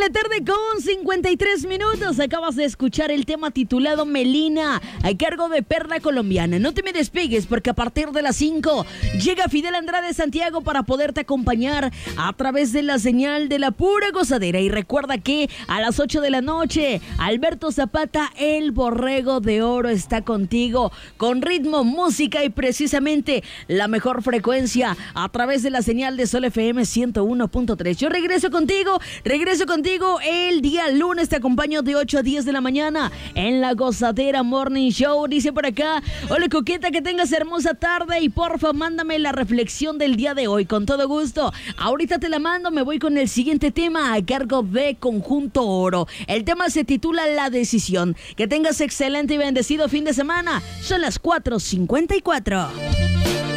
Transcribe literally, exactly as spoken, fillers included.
la tarde con cincuenta y tres minutos. Acabas de escuchar el tema titulado Melina, a cargo de Perla Colombiana. No te me despegues porque a partir de las cinco llega Fidel Andrade Santiago para poderte acompañar a través de la señal de la pura gozadera. Y recuerda que a las ocho de la noche, Alberto Zapata, el borrego de oro, está contigo con ritmo, música y precisamente la mejor frecuencia a través de la señal de Sol F M ciento uno punto tres. Yo regreso contigo, regreso contigo el día lunes. Te acompaño de ocho a diez de la mañana en la Gozadera Morning Show. Dice por acá: hola coqueta, que tengas hermosa tarde y porfa mándame la reflexión del día de hoy. Con todo gusto, ahorita te la mando. Me voy con el siguiente tema a cargo de Conjunto Oro. El tema se titula La Decisión. Que tengas excelente y bendecido fin de semana. Son las cuatro cincuenta y cuatro.